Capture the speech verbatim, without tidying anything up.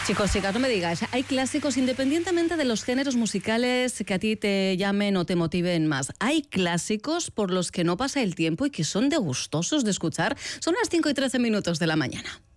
Chicos, chicas, no me digas, hay clásicos independientemente de los géneros musicales que a ti te llamen o te motiven más. Hay clásicos por los que no pasa el tiempo y que son de gustosos de escuchar. Son las cinco y trece minutos de la mañana.